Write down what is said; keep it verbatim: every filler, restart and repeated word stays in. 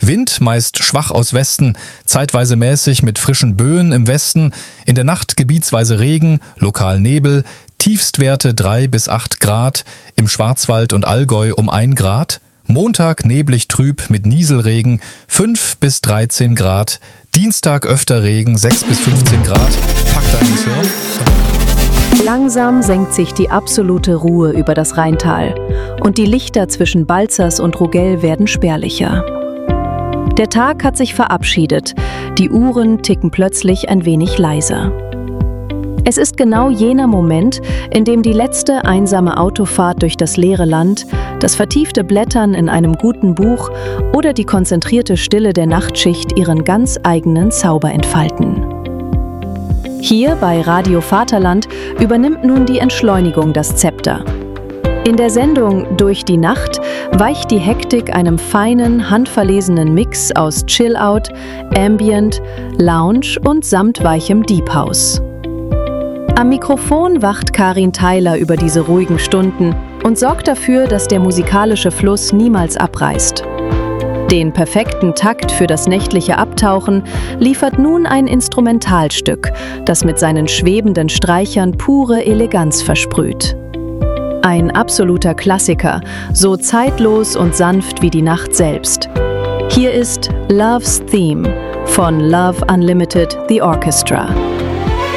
Wind meist schwach aus Westen, zeitweise mäßig mit frischen Böen im Westen, in der Nacht gebietsweise Regen, lokal Nebel, Tiefstwerte drei bis acht Grad, im Schwarzwald und Allgäu um ein Grad, Montag neblig trüb mit Nieselregen fünf bis dreizehn Grad, Dienstag öfter Regen sechs bis fünfzehn Grad. Pack deinen Schirm. Langsam senkt sich die absolute Ruhe über das Rheintal und die Lichter zwischen Balzers und Rogell werden spärlicher. Der Tag hat sich verabschiedet, die Uhren ticken plötzlich ein wenig leiser. Es ist genau jener Moment, in dem die letzte einsame Autofahrt durch das leere Land, das vertiefte Blättern in einem guten Buch oder die konzentrierte Stille der Nachtschicht ihren ganz eigenen Zauber entfalten. Hier bei Radio Vaterland übernimmt nun die Entschleunigung das Zepter. In der Sendung Durch die Nacht weicht die Hektik einem feinen, handverlesenen Mix aus Chill-Out, Ambient, Lounge und samtweichem Deep House. Am Mikrofon wacht Karin Theiler über diese ruhigen Stunden und sorgt dafür, dass der musikalische Fluss niemals abreißt. Den perfekten Takt für das nächtliche Abtauchen liefert nun ein Instrumentalstück, das mit seinen schwebenden Streichern pure Eleganz versprüht. Ein absoluter Klassiker, so zeitlos und sanft wie die Nacht selbst. Hier ist Love's Theme von Love Unlimited The Orchestra.